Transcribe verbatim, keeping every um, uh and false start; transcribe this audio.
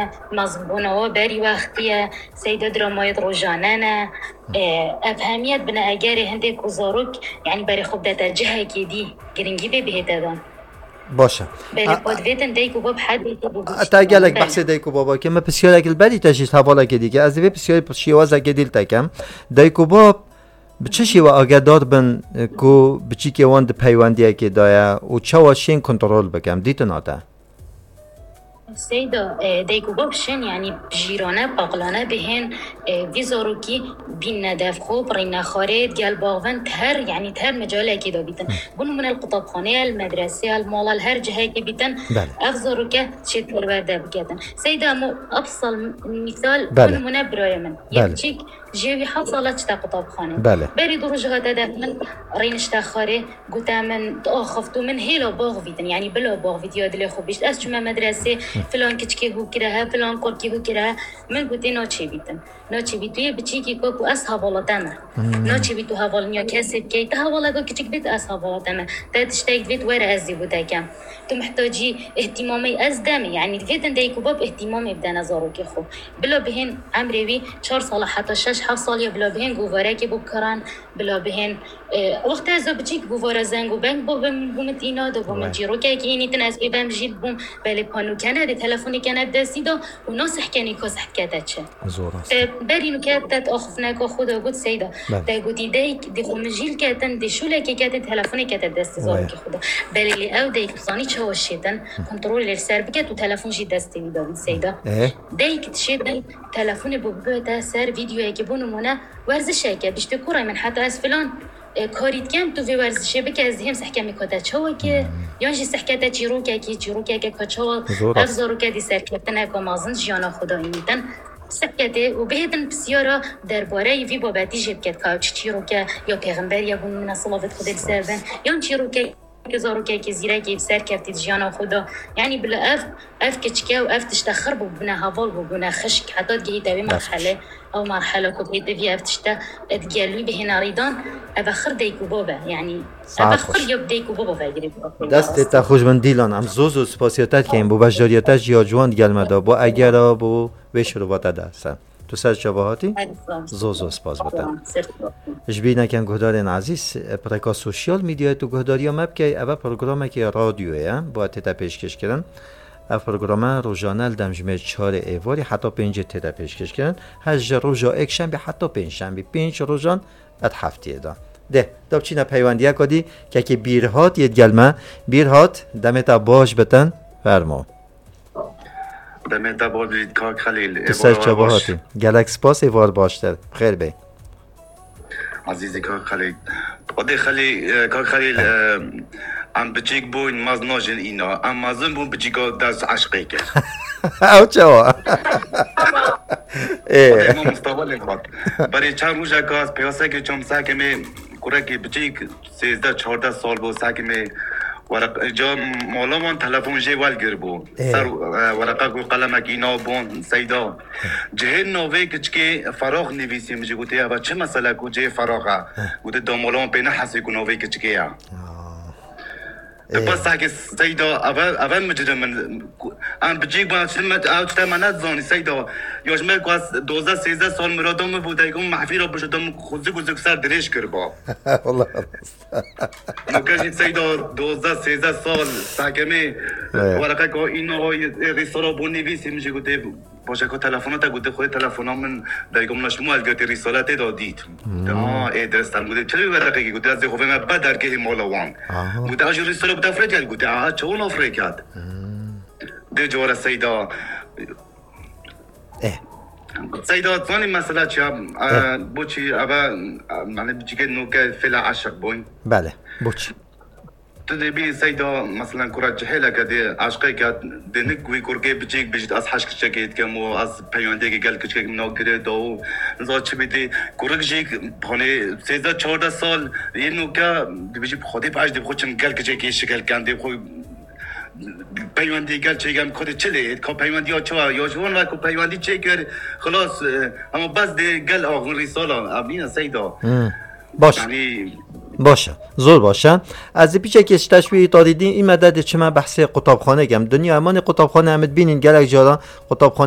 وقتیه مزبونه و بری وقتیه سیدا درامایت روزانه نه افهمیت بنا اگر هنده کزاروک یعنی برای خوب داتا جهه که دی گرنگی به بهت دادن باشه بله پادویتن دیکو باب حد تا گلک بحث دیکو بابا که من بسیار اگل بدی تشیست حوالا که دیگه از وی بسیار شیواز اگه دیل تکم دیکو باب بچه شیوا آگادار بن کو بچی که وان ده پیوندیه که دایا و چه واشین کنترل بکم دیتن آده سیدا دیکو بابشن یعنی جیرانه باقلانه بهن ویزارو کی بین ندف خوب رین خارج گل باغن تر یعنی تر مجاله کی دا بیتن بونو من القطابخانه المدرسه المال هر جهه کی بیتن افزارو که چه پرورده بگیدن سیدا مو افصل مثال بونو من برای من یکیک جوی حصلت تا قطابخانه بری درجه هذا من رینش تخاره گوته من آخفتو من هیلا باغ بیتن یعنی بلا باغ ویدیو دل خوبیش از چما مدرسه فلان کچکی هو کرده فلان کارکی هو کرده من گوته ناچه بیتن ناچه بیتوی بچی کی کو از حوالاتم ناچه بیتو حوال نیا کسب کی تا حوالا کچک بیت از حوالاتم تاتشتاق بیت ور ازی بوده کم تو محتاجی اهتمامی از دم یعنی دیدن دیکو باب اهتمامی بده نظارو که خوب بلا بهن عمروی چهار سال حتی شش هفت سالی بلا بهن گواره که بکران بلا بهن وقت از بچی گواره زنگو بنگ بابم بومت اینا دو بوم جیرو که کی نیتن از بیم جیل بوم بله پانو کنه ده تلفنی کنه دستیدا و ناصح کنی کاس حکایت چه برینو که تات آخف نکو خدا گود سیدا ده گودی دیک دی خو مجیل کتن دی شوله که کت تلفنی کت دست زار که خدا بله او دیک ثانی چواشیتن کنترل سر بکت و تلفن جی دستی میداد سیدا دیک تشید تلفن بوبه سر ویدیو که بونمونه ورزشه که بیشتر کورای من حتی از فلان کاریت کم تو ورزشه بک از هم سحکه میکاته چوا که یانجی سحکه چیرو که کی چیرو که که چوا افزارو که دی سر کتنه کامازن جانا خدا اینیتن سحکته و بهدن بسیارا درباره وی بابتی جب کت کاوچ چیرو که یا پیغمبر یا بون من صلوات خدا سر بن یا چیرو که که زارو که که زیرا که سر کفتی جانا خدا یعنی بلا اف اف کچکه و اف تشتخر ببنا هوال ببنا خشک حتی گهی دوی مرحله او مرحله كوبيت في افتشتا اتقالوا به ناريدان ابخر ديكو بابا يعني ابخر يب ديكو بابا فاجري دست تا خوش من دیلان ام زوزو سپاسیاتت که این بو بجداریتش یا جوان گلمدا با اگر بو وشرو باتا دست تو سر شباهاتی زوزو سپاس بودم جبی نکن گهدارین عزیز پرکا سوشیال میدیا تو گهداری مب که اول پروگرامه که رادیوه با تتا پیشکش کردن اف پروگرام روزانه دمجمه چهار ایواری حتی پنج تدا پیشکش کردن هج روزا یک شنبه حتی پنج شنبه پنج روزان ات هفته دا ده داب چینا پیوندیه کدی که که بیرهات ید گلمه بیرهات دمتا باش بتن فرما دمتا باش بید کاک خلیل تسر چباهاتی گلک سپاس ایوار باشتر خیر بی عزیزی کاک خلیل قدی خلیل کاک خلیل ام بچیک بوین ماز ناجن اینا ام مازن بون بچیکا دست عشقی که او چوا ای ما مستقبل خود برای چند روزه که از پیاسه که چم ساکه می کوره که بچیک سیزده چهارده سال بود ساکه می ورق جا مولا من تلفن جی والگر بو سر ورقه کو قلم کی نو بون سیدا جه نوې کچ کې فراغ نویسی مجه ګوتیا با چه مسله کو جه فراغه ګوت د مولا په نه حسې کو نوې کچ کې یا بس هاك سيدا أول أول مجرد من أنا بجيك بس لما أوت تمنات زاني سيدا يوجمل قاس دوزة سيزة سال مرادم بوده يكون محفي رب شدم خزق خزق سر دريش كربا والله نكشي سيدا دوزة سيزة سال ساكمي ورقة كو إنه رسالة بوني بيسي مجي قلت باشه که تلفنات گوده خود تلفنا من دایگم نشمو از گوته رسالت دادید آه ای درستم گوده چه ورقه کی گوده از خوبه من بدر که مالا وان گوده اجر رساله بده افریقا گوده آه چون افریقا ده جوار سیدا سیدا ثاني مسألة چه بوچی ابا من بچی که نوکه فعلا عاشق بوین بله بوچی تدبي سيدا مثلا كرة جهلة كده عشقي كده دنك ويكوركي بيجيك بيجت أص حشك شكيت كمو أص بيوندي قال كشكي منو كده دو نزار شبيتي كورك جيك بخوني سيدا چهارده سال ينو كا بيجي بخودي بعج دي بخودشن قال كشكي شكل كان دي بخوي بيوندي قال شيء كان كده چلي كم بيوندي أو شوا يا شوان لا كم بيوندي شيء كده خلاص أما بس دي قال آخر رسالة أبينا سيدا باش باشه زور باشه از پیچه که تشبیه تا دیدین این مدد چه من بحث قطابخانه گم دنیا امان قطابخانه همت بینین گلک جارا قطابخانه